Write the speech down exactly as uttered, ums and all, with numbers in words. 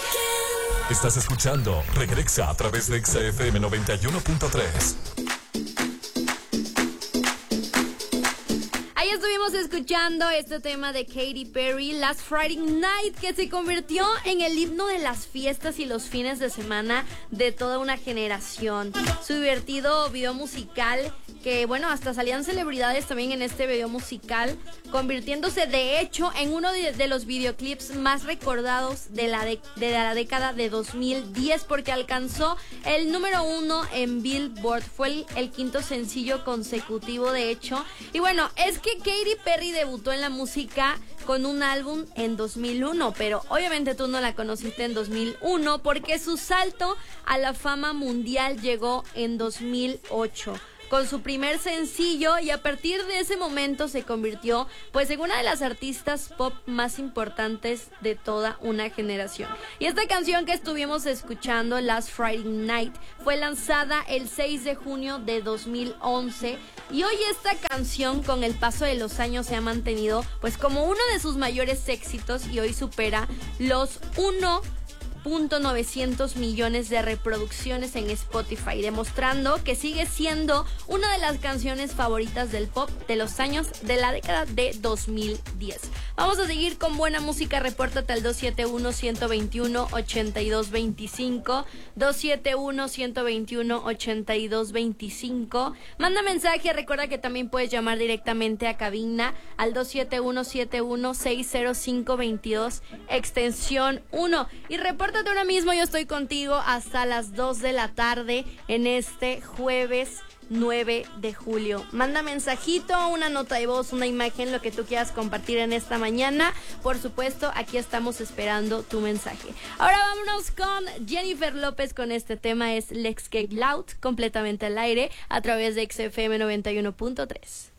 Estás escuchando Regresa a través de X F M noventa y uno punto tres. Ahí estuvimos escuchando este tema de Katy Perry, Last Friday Night, que se convirtió en el himno de las fiestas y los fines de semana de toda una generación. Su divertido video musical, que bueno, hasta salían celebridades también en este video musical, convirtiéndose de hecho en uno de, de los videoclips más recordados de la, de, de la década de dos mil diez, porque alcanzó el número uno en Billboard. Fue el, el quinto sencillo consecutivo, de hecho. Y bueno, es que Katy Perry debutó en la música con un álbum en dos mil uno, pero obviamente tú no la conociste en dos mil uno porque su salto a la fama mundial llegó en dos mil ocho con su primer sencillo, y a partir de ese momento se convirtió pues en una de las artistas pop más importantes de toda una generación. Y esta canción que estuvimos escuchando, Last Friday Night, fue lanzada el seis de junio de dos mil once, y hoy esta canción con el paso de los años se ha mantenido pues como uno de sus mayores éxitos, y hoy supera los uno punto novecientos millones de reproducciones en Spotify, demostrando que sigue siendo una de las canciones favoritas del pop de los años de la década de dos mil diez. Vamos a seguir con buena música. Repórtate al dos siete uno, uno dos uno, ocho dos dos cinco, dos siete uno, uno dos uno, ocho dos dos cinco. Manda mensaje, recuerda que también puedes llamar directamente a cabina al dos siete uno, siete uno seis cero cinco dos dos, extensión uno. Y repórtate ahora mismo, yo estoy contigo hasta las dos de la tarde en este jueves nueve de julio. Manda mensajito, una nota de voz, una imagen, lo que tú quieras compartir en esta mañana. Por supuesto, aquí estamos esperando tu mensaje. Ahora vámonos con Jennifer López con este tema, es Let's Get Loud, completamente al aire a través de X F M noventa y uno punto tres.